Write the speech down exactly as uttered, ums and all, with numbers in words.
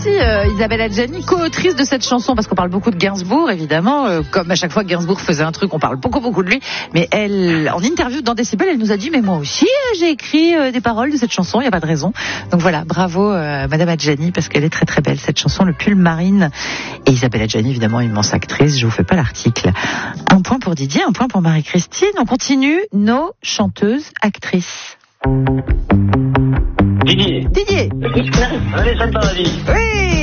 aussi euh, Isabelle Adjani, co-autrice de cette chanson, parce qu'on parle beaucoup de Gainsbourg, évidemment. Euh, comme à chaque fois que Gainsbourg faisait un truc, on parle beaucoup, beaucoup de lui. Mais elle, en interview dans Décibel, elle nous a dit, mais moi aussi, j'ai écrit euh, des paroles de cette chanson, il n'y a pas de raison. Donc voilà, bravo euh, Madame Adjani, parce qu'elle est très très belle, cette chanson, Le pull marine. Et Isabelle Adjani, évidemment, immense actrice, je vous fais pas l'article. Un point pour Didier, un point pour Marie-Christine. On continue nos chanteuses actrices. Didier. Didier. Allez, ça paradis. Oui.